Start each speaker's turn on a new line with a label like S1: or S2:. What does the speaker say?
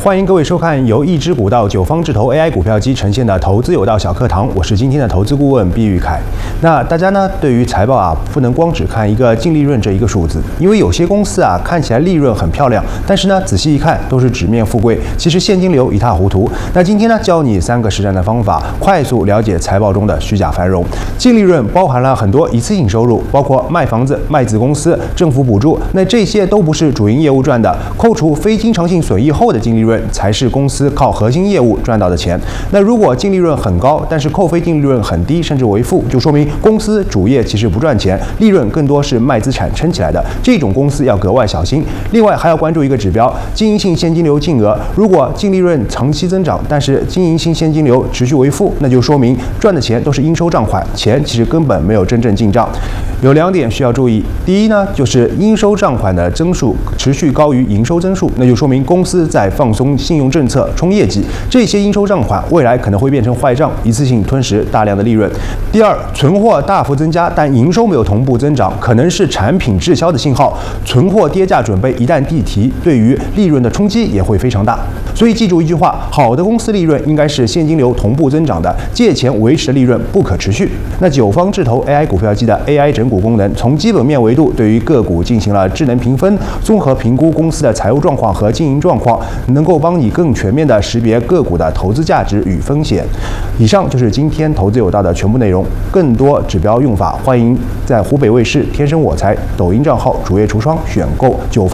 S1: 欢迎各位收看由一只股到九方智投 AI 股票机呈现的投资有道小课堂，我是今天的投资顾问毕玉凯。那大家呢，对于财报不能光只看一个净利润这一个数字，因为有些公司看起来利润很漂亮，但是呢，仔细一看都是纸面富贵，其实现金流一塌糊涂。那今天呢，教你3个实战的方法，快速了解财报中的虚假繁荣。净利润包含了很多一次性收入，包括卖房子、卖子公司、政府补助，那这些都不是主营业务赚的，扣除非经常性损益后的净利润才是公司靠核心业务赚到的钱。那如果净利润很高，但是扣非净利润很低，甚至为负，就说明公司主业其实不赚钱，利润更多是卖资产撑起来的。这种公司要格外小心。另外还要关注一个指标，经营性现金流净额。如果净利润长期增长，但是经营性现金流持续为负，那就说明赚的钱都是应收账款，钱其实根本没有真正进账。有2点需要注意。第一呢，就是应收账款的增速持续高于营收增速，那就说明公司在放松信用政策冲业绩，这些应收账款未来可能会变成坏账，一次性吞噬大量的利润。第二，存货大幅增加，但营收没有同步增长，可能是产品滞销的信号，存货跌价准备一旦递提，对于利润的冲击也会非常大。所以记住一句话，好的公司利润应该是现金流同步增长的，借钱维持的利润不可持续。那九方智投 AI 股票机的 AI 整股功能，从基本面维度对于个股进行了智能评分，综合评估公司的财务状况和经营状况，能够帮你更全面的识别个股的投资价值与风险。以上就是今天投资有道的全部内容，更多指标用法，欢迎在湖北卫视、天生我材、抖音账号主页橱窗选购九方